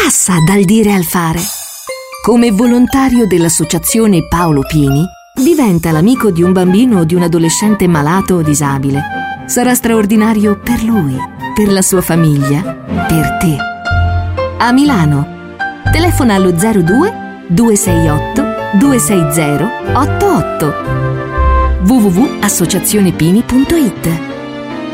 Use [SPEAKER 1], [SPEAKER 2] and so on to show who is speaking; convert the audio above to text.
[SPEAKER 1] passa dal dire al fare. Come volontario dell'associazione Paolo Pini, diventa l'amico di un bambino o di un adolescente malato o disabile. Sarà straordinario per lui, per la sua famiglia, per te. A Milano, telefona allo 02 268 260 88. www.associazionepini.it